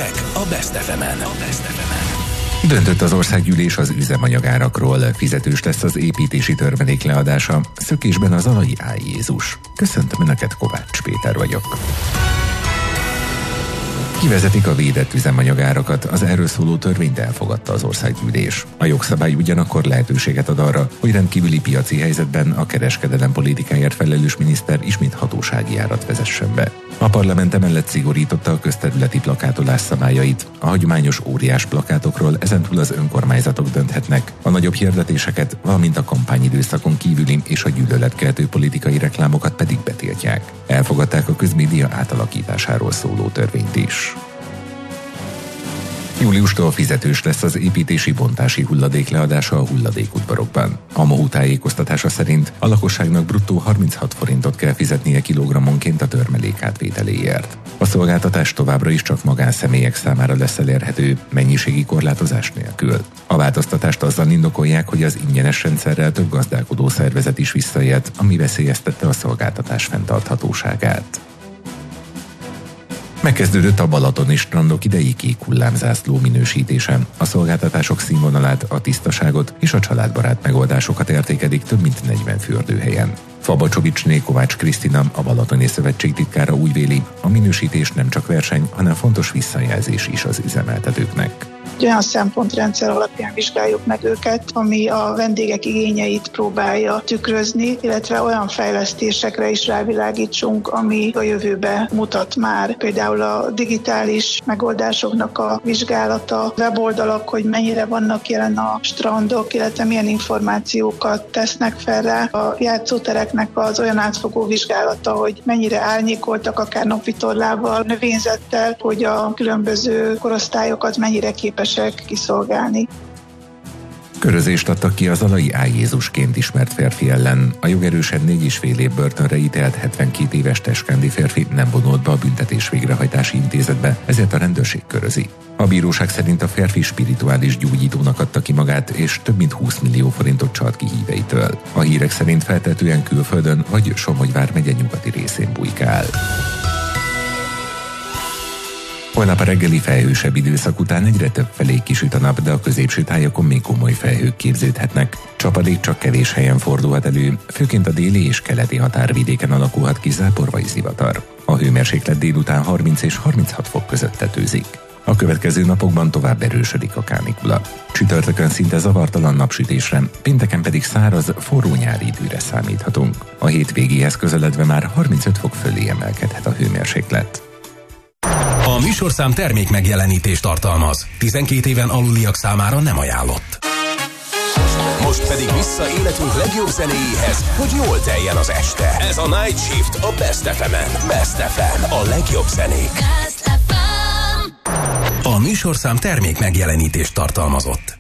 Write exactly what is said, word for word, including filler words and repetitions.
hírek a Best ef emen. A Best ef emen. Döntött az országgyűlés az üzemanyagárakról, fizetős lesz az építési törmelék leadása, szökésben az alai Áj Jézus. Köszöntöm Önöket, Kovács Péter vagyok. Kivezetik a védett üzemanyagárakat, az erről szóló törvényt elfogadta az országgyűlés. A jogszabály ugyanakkor lehetőséget ad arra, hogy rendkívüli piaci helyzetben a kereskedelem politikáért felelős miniszter ismét hatósági árat vezessen be. A parlament emellett szigorította a közterületi plakátolás szabályait. A hagyományos óriás plakátokról ezentúl az önkormányzatok dönthetnek, a nagyobb hirdetéseket, valamint a kampányidőszakon kívüli és a gyűlöletkeltő politikai reklámokat pedig betiltják. Elfogadták a közmédia átalakításáról szóló törvényt is. Júliustól fizetős lesz az építési bontási hulladék leadása a hulladékudvarokban. A MOHU tájékoztatása szerint a lakosságnak bruttó harminchat forintot kell fizetnie kilogrammonként a törmelék átvételéért. A szolgáltatás továbbra is csak magánszemélyek számára lesz elérhető, mennyiségi korlátozás nélkül. A változtatást azzal indokolják, hogy az ingyenes rendszerrel több gazdálkodó szervezet is visszaélt, ami veszélyeztette a szolgáltatás fenntarthatóságát. Megkezdődött a balatoni strandok idei kék hullámzászló minősítése. A szolgáltatások színvonalát, a tisztaságot és a családbarát megoldásokat értékelik több mint negyven fürdőhelyen. Fabacsovicsné Kovács Krisztina, a Balatoni Szövetség titkára úgy véli, a minősítés nem csak verseny, hanem fontos visszajelzés is az üzemeltetőknek. Egy olyan szempontrendszer alapján vizsgáljuk meg őket, ami a vendégek igényeit próbálja tükrözni, illetve olyan fejlesztésekre is rávilágítsunk, ami a jövőbe mutat már. Például a digitális megoldásoknak a vizsgálata, weboldalak, hogy mennyire vannak jelen a strandok, illetve milyen információkat tesznek fel rá. A játszótereknek az olyan átfogó vizsgálata, hogy mennyire árnyékoltak, akár napvitorlával, növényzettel, hogy a különböző korosztályokat mennyire képes kiszolgálni. Körözést adtak ki az alai Áj Jézusként ismert férfi ellen. A jogerősen négy és fél év börtönre ítélt hetvenkét éves teskendi férfi nem vonult be a büntetés végrehajtási intézetbe, ezért a rendőrség körözi. A bíróság szerint a férfi spirituális gyógyítónak adta ki magát, és több mint húsz millió forintot csalt ki híveitől. A hírek szerint feltehetően külföldön vagy Somogy megye nyugati részén bujkál. Holnap a reggeli felhősebb időszak után egyre több felé kisüt a nap, de a középső tájakon még komoly felhők képződhetnek. Csapadék csak kevés helyen fordulhat elő, főként a déli és keleti határvidéken alakulhat ki zápor vagy zivatar. A hőmérséklet délután harminc és harminchat fok között tetőzik. A következő napokban tovább erősödik a kánikula. Csütörtökön szinte zavartalan napsütésre, pénteken pedig száraz, forró nyári időre számíthatunk. A hétvégéhez közeledve már harmincöt fok fölé emelkedhet a hőmérséklet. A műsorszám termék megjelenítést tartalmaz. tizenkét éven aluliak számára nem ajánlott. Most pedig vissza életünk legjobb zenéjéhez, hogy jól teljen az este. Ez a Night Shift a Best ef emen. Best ef em, a legjobb zenék. A műsorszám termék megjelenítést tartalmazott.